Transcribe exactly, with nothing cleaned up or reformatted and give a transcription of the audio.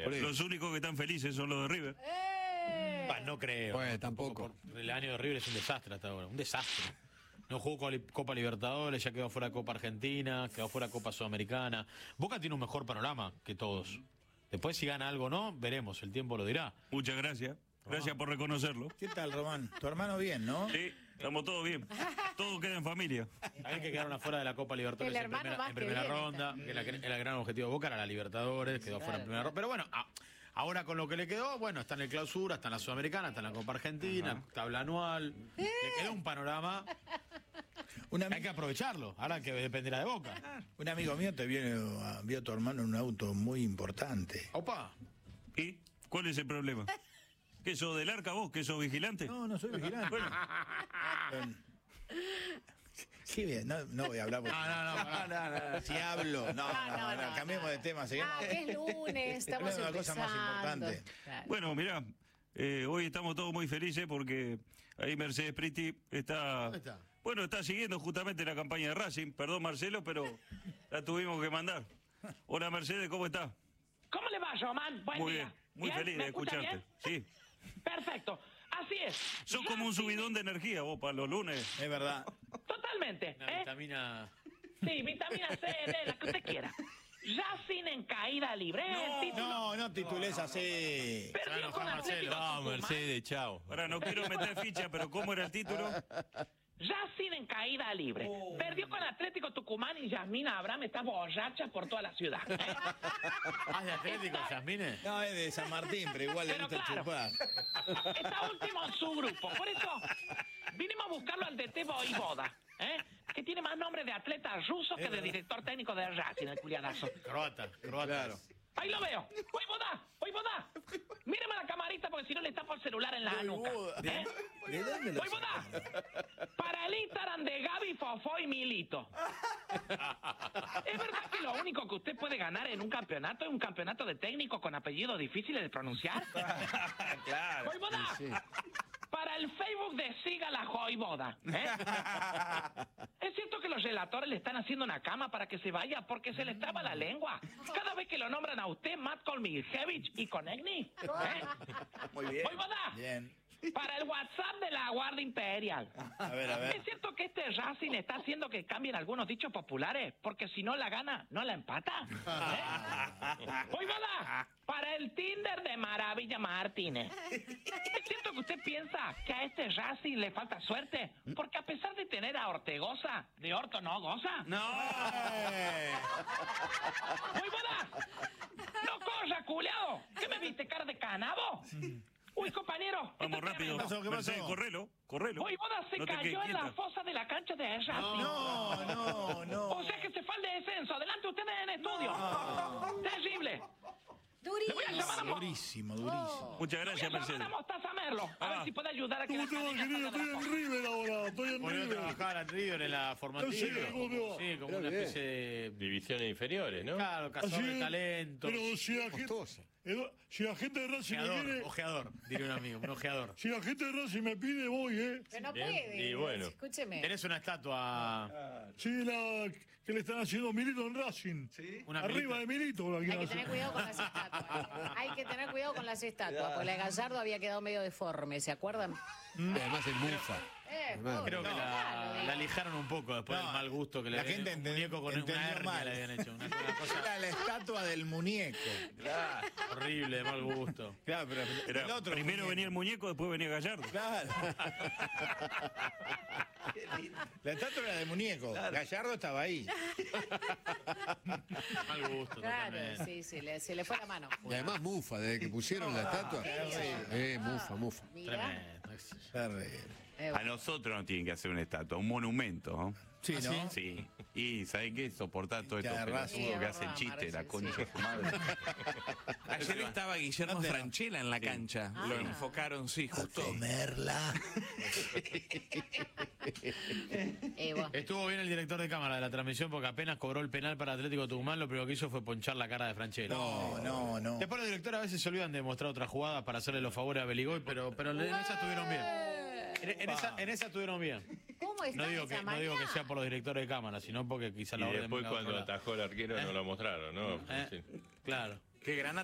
Los únicos que están felices son los de River. ¡Eh! Bah, no creo. Bueno, tampoco. Por- el año de River es un desastre hasta ahora. Un desastre. No jugó Coli- Copa Libertadores, ya quedó fuera Copa Argentina, quedó fuera Copa Sudamericana. Boca tiene un mejor panorama que todos. Después si gana algo o no, veremos, el tiempo lo dirá. Muchas gracias. Gracias por reconocerlo. ¿Qué tal, Román? Tu hermano bien, ¿no? Sí, estamos todos bien. Todo queda en familia. Hay que quedaron afuera de la Copa Libertadores El en hermano primera, más en que primera bien ronda, está. que la- era el gran objetivo de Boca, era la Libertadores, quedó fuera en primera ronda. Pero bueno, a- ahora con lo que le quedó, bueno, está en el Clausura, está en la Sudamericana, está en la Copa Argentina, tabla anual. Le queda un panorama. Un, Hay ami- que aprovecharlo, ahora que dependerá de Boca. un amigo mío te vio a, vio a tu hermano en un auto muy importante. Opa. ¿Y cuál es el problema? ¿Que sos del arca vos? ¿Que sos vigilante? No, no soy vigilante. Bueno, Sí, bien, no, no voy a hablar. porque- No, no, no, pará. no, no, Si hablo, no, no, no, no, cambiemos no. de tema. seguimos. Ah, que es lunes, estamos Es una cosa más empezando. importante. Claro. bueno, mirá, eh, hoy estamos todos muy felices porque ahí Mercedes Priti está, ¿Dónde está? bueno, está siguiendo justamente la campaña de Racing. Perdón, Marcelo, pero la tuvimos que mandar. Hola, Mercedes, ¿cómo estás? ¿Cómo le va, Román? Buen Muy día. bien, muy ¿Bien? feliz ¿Me de escucha escucharte. bien? Sí. Perfecto. Así es. Sos Ya como un sin- subidón de energía vos para los lunes. Es verdad. Totalmente. Una ¿eh? vitamina. Sí, vitamina C, D, la que usted quiera. Racing en caída libre. ¿eh? El título No, no titules así. Se va a perdió enojar con Atlético Marcelo. No, Tucumán. Mercedes, chao. Ahora no quiero meter ficha, pero ¿cómo era el título? Racing en caída libre. Oh. Perdió con Atlético Tucumán y Yasmina Abraham está borracha por toda la ciudad. ¿eh? ¿Ah, de Atlético, Yasmine? No, es de San Martín, pero igual le Pero gusta claro. chupar. Está último en su grupo. Por eso vinimos a buscarlo al D T Voivoda, ¿eh? Que tiene más nombre de atleta ruso que de director técnico de Racing, el culiadazo. Croata, croata. Claro. Ahí lo veo. Voivoda, Voivoda. Míreme a la camarita porque si no le tapo el celular en la nuca. ¿eh? ¿De dónde lo Voivoda. Para el Instagram de Gaby, Fofó y Milito. ¿Es verdad que lo único que usted puede ganar en un campeonato es un campeonato de técnico con apellidos difíciles de pronunciar? Claro. ¡Voivoda! Para el Facebook de Siga la Voivoda. ¿eh? Es cierto que los relatores le están haciendo una cama para que se vaya porque se le traba la lengua. Cada vez que lo nombran a usted, Matt Kolmiljevich y Konechny. ¿eh? Muy bien. ¡Voivoda! Bien. Para el WhatsApp de la Guardia Imperial. A ver, a ver. ¿Es cierto que este Racing está haciendo que cambien algunos dichos populares? Porque si no la gana, no la empata. ¿Eh? ¡Voivoda! Para el Tinder de Maravilla Martínez. ¿Es cierto que usted piensa que a este Racing le falta suerte? Porque a pesar de tener a Ortegoza, ¿de Orto no goza? No. ¡Voivoda! ¡No corra, culeado! ¿Qué me viste, cara de canabo? Uy, compañero. Vamos esto es rápido. tremendo. pasó? ¿Qué pasó? Mercedes, correlo, correlo. Voivoda se No te cayó quedes en la quieta. fosa de la cancha de Racing. No, no, no. O sea que se fue al descenso. Adelante ustedes en estudio. Terrible. Le voy a llamar a Mo- Durísimo, durísimo. Muchas le voy a gracias, llamar Mercedes. a Mostaza Merlo. A ver Ah. si puede ayudar a que ¿Cómo la te va, cadena querido? salga de Estoy la en fosa. River ahora, estoy en Volvió a River. trabajar en River en la formativa. ¿En serio? ¿Cómo te va? Sí, como Pero una bien. especie de. Divisiones inferiores, ¿no? Claro, cazador Así de es. talentos. Pero si la gente, Costoso. Edu- si la gente de Racing me Ojeador, pide, ojeador, diría un amigo, un ojeador. si la gente de Racing me pide, voy, ¿eh? Pero no Bien, puede. y bueno. Escúcheme. Tenés una estatua. Sí, la que le están haciendo Milito en Racing. Una Arriba Milito. de Milito la Hay quieren que hacer. tener cuidado con las estatuas. Hay que tener cuidado con las estatuas. Porque la de Gallardo había quedado medio deforme, ¿se acuerdan? Y además el Mufa. Eh, Además, pobre, Creo que no, la, no, la lijaron un poco después No, del mal gusto que le la habían- gente un enten- muñeco con entendió una hernia mal. le habían hecho. Una, una cosa Era la estatua del muñeco. horrible, de mal gusto. Claro, pero Era, el otro primero muñeco. venía el muñeco, después venía Gallardo. Claro. La estatua era de muñeco. Gallardo estaba ahí. Mal gusto, Claro, totalmente. sí, sí, le- se le fue la mano. Y además Mufa, desde que pusieron la estatua. Eh, Mufa, Mufa. Mira. Tremendo. Terrible. Eh, A nosotros nos tienen que hacer una estatua, un monumento, ¿no? Sí, ¿no? Sí. Y ¿sabés qué? Soportar todo esto Te agarrás. pelotudo Sí, que hacen agarrás, chiste, la sí, concha sí. de su madre. Ayer estaba Guillermo ¿Dónde? Franchella en la cancha. Ah. Lo enfocaron, sí, justo. Comerla. eh, vos. Estuvo bien el director de cámara de la transmisión porque apenas cobró el penal para Atlético Tucumán, lo primero que hizo fue ponchar la cara de Franchella. No, no, no. Después los directores a veces se olvidan de mostrar otras jugadas para hacerle los favores a Beligoy, pero, pero en esa estuvieron bien. En, en esa, en esa estuvieron bien. ¿Cómo está No digo, esa que, no digo que manía? sea por los directores de cámara, sino porque quizá Y la orden después venga de cuando otro lado. atajó el arquero no lo mostraron, ¿no? Eh, Sí. Claro. Qué gran